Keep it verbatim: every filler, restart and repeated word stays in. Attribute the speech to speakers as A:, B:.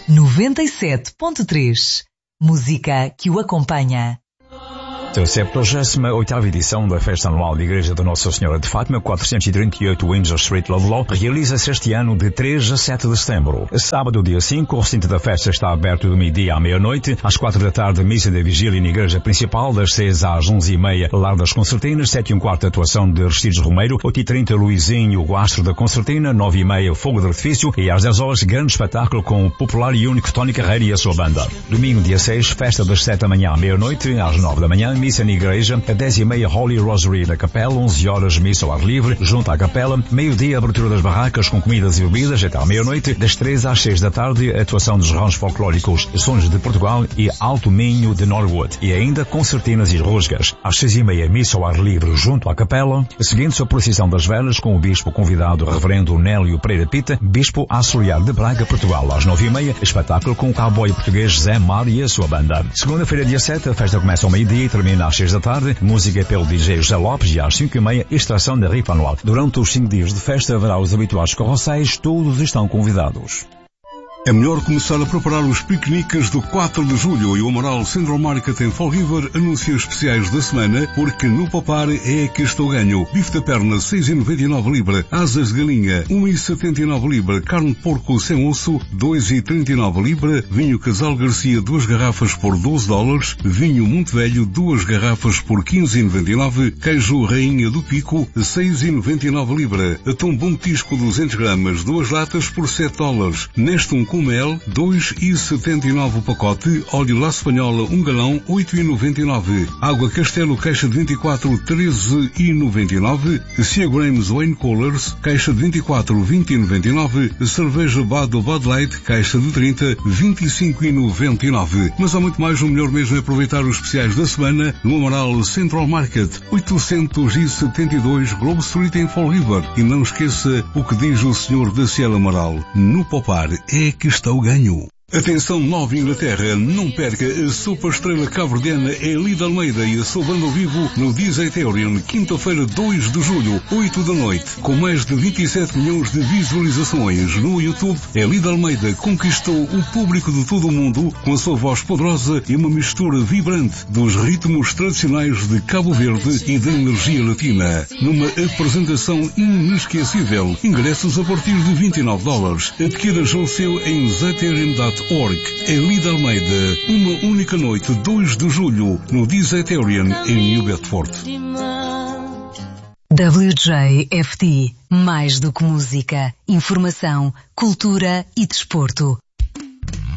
A: noventa e sete ponto três. Música que o acompanha.
B: A septuagésima oitava edição da Festa Anual da Igreja de Nossa Senhora de Fátima, quatrocentos e trinta e oito Windsor Street, Ludlow, realiza-se este ano de três a sete de setembro. Sábado, dia cinco, o recinto da festa está aberto do meio-dia à meia-noite. Às quatro da tarde, missa da vigília na Igreja Principal, das seis às onze e meia, Lar das Concertinas, sete e um quarto, atuação de Aristides Romeiro, oito e trinta, Luizinho, o astro da Concertina, nove e meia, fogo de artifício e às dez horas, grande espetáculo com o popular e único Tony Carreira e a sua banda. Domingo, dia seis, festa das sete da manhã à meia-noite, às nove da manhã, missa na Igreja, a dez e meia, Holy Rosary da Capela, onze horas, missa ao ar livre, junto à Capela, meio-dia, abertura das barracas com comidas e bebidas até à meia-noite, das três às seis da tarde, atuação dos rãos folclóricos Sons de Portugal e Alto Minho de Norwood, e ainda concertinas e rusgas. Às seis e meia, missa ao ar livre junto à Capela, seguindo-se a procissão das velas com o bispo convidado, reverendo Nélio Pereira Pita, bispo auxiliar de Braga, Portugal. Às nove e meia, espetáculo com o cowboy português Zé Mar e a sua banda. Segunda-feira, dia sete, a festa começa ao meio-dia e termina às seis da tarde, música pelo D J José Lopes e às cinco e meia, extração da rifa anual. Durante os cinco dias de festa haverá os habituais carrosséis, todos estão convidados.
C: É melhor começar a preparar os piqueniques do quatro de julho e o Amaral Central Market em Fall River anuncia especiais da semana, porque no Popar é que estou ganho. Bife da perna seis e noventa e nove libra, asas de galinha um e setenta e nove libra, carne de porco sem osso dois e trinta e nove libra, vinho Casal Garcia duas garrafas por doze dólares, vinho Monte Velho duas garrafas por quinze e noventa e nove, queijo Rainha do Pico seis e noventa e nove libra, atum Bom Tisco duzentas gramas, duas latas por sete dólares, Nestum com mel dois e setenta e nove o pacote, óleo La Espanhola um galão oito e noventa e nove, água Castelo caixa de vinte e quatro treze e noventa e nove, Sea Grams Wine Coolers caixa de vinte e quatro vinte e noventa e nove, cerveja Bud ou Bud Light caixa de trinta vinte e cinco e noventa e nove. Mas há muito mais, o melhor mesmo é aproveitar os especiais da semana no Amaral Central Market oitocentos e setenta e dois Globe Street em Fall River. E não esqueça o que diz o senhor da Cielo Amaral: no Popar é que está o ganho. Atenção, Nova Inglaterra, não perca a super estrela cabo-verdiana Elida Almeida e a sua banda ao vivo no Disaterium, quinta-feira, dois de julho, oito da noite. Com mais de vinte e sete milhões de visualizações no YouTube, Elida Almeida conquistou o público de todo o mundo com a sua voz poderosa e uma mistura vibrante dos ritmos tradicionais de Cabo Verde e da energia latina. Numa apresentação inesquecível, ingressos a partir de vinte e nove dólares. Adquira já o seu em Zaterium ponto org. Elida Almeida, uma única noite, dois de julho, no Disaterium, em New Bedford.
A: W J F T, mais do que música, informação, cultura e desporto.